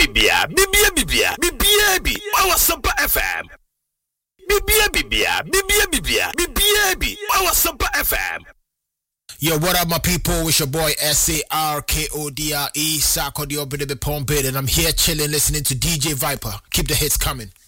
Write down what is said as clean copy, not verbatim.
bibia bi our Sampa FM bibia bi our Sampa FM. Yo, what up, my people? It's your boy SARKODRE Sarkodie Obedebe Pompid, and I'm here chilling, listening to DJ Viper. Keep the hits coming.